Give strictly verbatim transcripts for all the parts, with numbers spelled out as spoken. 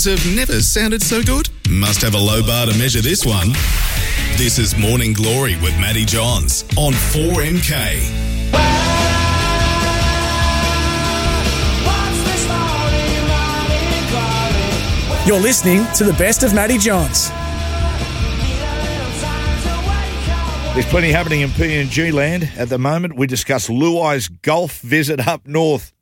have never sounded so good? Must have a low bar to measure this one. This is Morning Glory with Matty Johns on four M K. You're listening to the best of Matty Johns. There's plenty happening in P N G land at the moment. We discuss Luai's golf visit up north.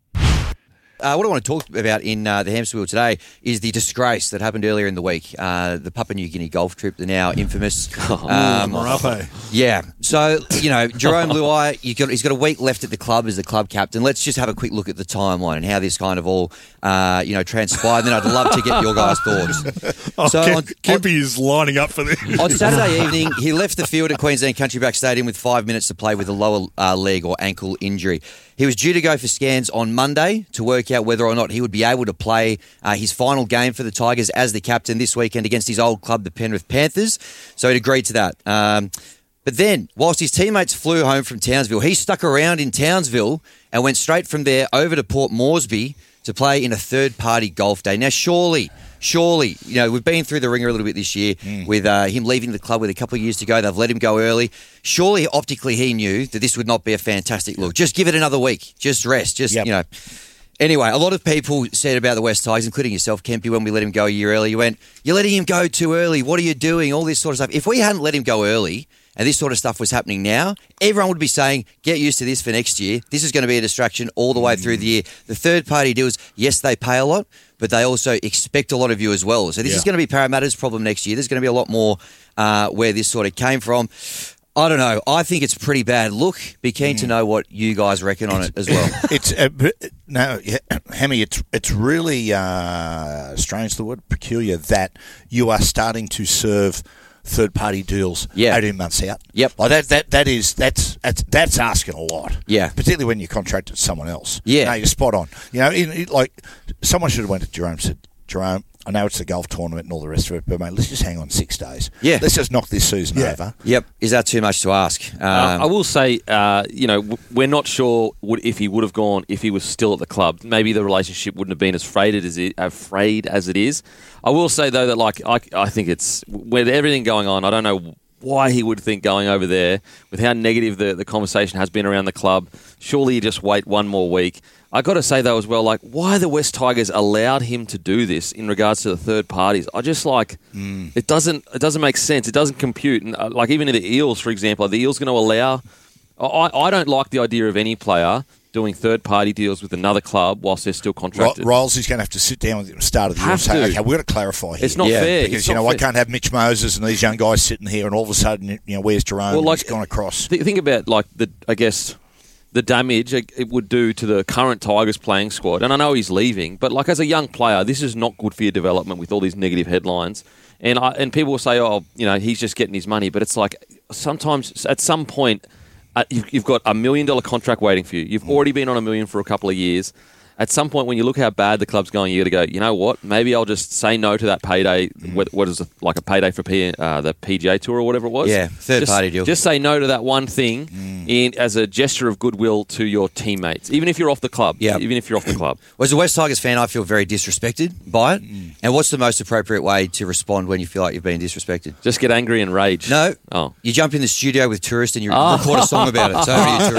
Uh, what I want to talk about in uh, the hamster wheel today is the disgrace that happened earlier in the week. Uh, the Papua New Guinea golf trip, the now infamous. Um, Marape. Yeah. So, you know, Jerome Luai, you got, he's got a week left at the club as the club captain. Let's just have a quick look at the timeline and how this kind of all, uh, you know, transpired. Then I'd love to get your guys' thoughts. Oh, so Kemp, on, Kempy is lining up for this. on Saturday evening, he left the field at Queensland Country Back Stadium with five minutes to play with a lower uh, leg or ankle injury. He was due to go for scans on Monday to work out whether or not he would be able to play uh, his final game for the Tigers as the captain this weekend against his old club, the Penrith Panthers. So he'd agreed to that. Um, but then, whilst his teammates flew home from Townsville, he stuck around in Townsville and went straight from there over to Port Moresby to play in a third-party golf day. Now, surely... Surely, you know, we've been through the ringer a little bit this year mm. with uh, him leaving the club with a couple of years to go. They've let him go early. Surely, optically, he knew that this would not be a fantastic look. Just give it another week. Just rest. Just, yep. you know. Anyway, a lot of people said about the West Tigers, including yourself, Kempy, when we let him go a year early, you went, you're letting him go too early. What are you doing? All this sort of stuff. If we hadn't let him go early and this sort of stuff was happening now, everyone would be saying, get used to this for next year. This is going to be a distraction all the way mm. through the year. The third-party deals, yes, they pay a lot, but they also expect a lot of you as well. So this yeah. is going to be Parramatta's problem next year. There's going to be a lot more uh, where this sort of came from. I don't know. I think it's a pretty bad look. Be keen mm. to know what you guys reckon on it's, it as well. It's uh, no, Hammy. It's it's really uh, strange. The word peculiar that you are starting to serve third-party deals yeah. eighteen months out. Yep. Like that, that, that is, that's, that's, that's asking a lot. Yeah. Particularly when you contract with someone else. Yeah. No, you're spot on. You know, in, in, like, someone should have went to Jerome and said, Jerome, I know it's the golf tournament and all the rest of it, but, mate, let's just hang on six days. Yeah. Let's just knock this season yeah. over. Yep. Is that too much to ask? Um, uh, I will say, uh, you know, w- we're not sure would, if he would have gone if he was still at the club. Maybe the relationship wouldn't have been as frayed as it, afraid as it is. I will say, though, that, like, I, I think it's, with everything going on, I don't know why he would think going over there, with how negative the, the conversation has been around the club. Surely you just wait one more week. I got to say, though, as well, like, why the West Tigers allowed him to do this in regards to the third parties, I just, like, mm. it doesn't it doesn't make sense. It doesn't compute. And, uh, like, even in the Eels, for example, are the Eels going to allow... I, I don't like the idea of any player doing third-party deals with another club whilst they're still contracted. Riles is going to have to sit down at the start of the year and say, okay, we've got to clarify here. It's not yeah. fair. Because, it's you know, fair. I can't have Mitch Moses and these young guys sitting here and all of a sudden, you know, where's Jerome? Well, like, he's gone across. Th- think about, like, the I guess... the damage it would do to the current Tigers playing squad. And I know he's leaving, but like as a young player, this is not good for your development with all these negative headlines. And I, and people will say, oh, you know, he's just getting his money. But it's like sometimes at some point, uh, you've, you've got a million dollar contract waiting for you. You've already been on a million for a couple of years. At some point, when you look how bad the club's going, you got to go, you know what? Maybe I'll just say no to that payday. Mm. What, what is it, like a payday for P, uh, the P G A Tour or whatever it was? Yeah, third just, party deal. Just say no to that one thing mm. in as a gesture of goodwill to your teammates, even if you're off the club. Yeah, even if you're off the club. Well, as a West Tigers fan, I feel very disrespected by it. Mm. And what's the most appropriate way to respond when you feel like you've been disrespected? Just get angry and rage. No. Oh. You jump in the studio with Tourist and you oh. record a song about it. So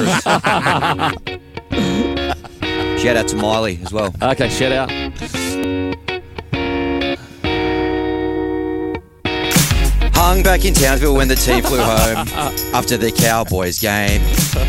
over to you, Tourist. Shout out to Miley as well. Okay, shout out. Hung back in Townsville when the team flew home after the Cowboys game.